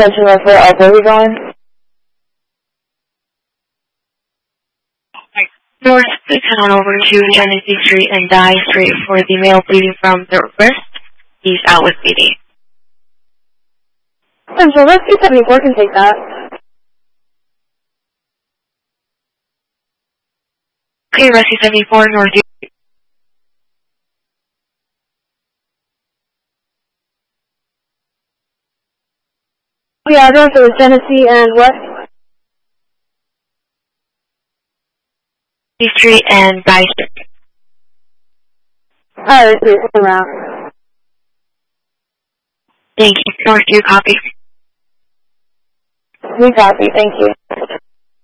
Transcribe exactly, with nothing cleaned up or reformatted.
extension of where our where are we going? North to town over to Genesee Street and Dye Street for the male bleeding from the wrist. He's out with B D. Central Rescue seventy-four can take that. Okay, Rescue seventy-four, North. Yeah, I don't know if it was Genesee and what? Street and Dye Street. Alright, please, come around. Thank you. North, do you copy? We copy, thank you.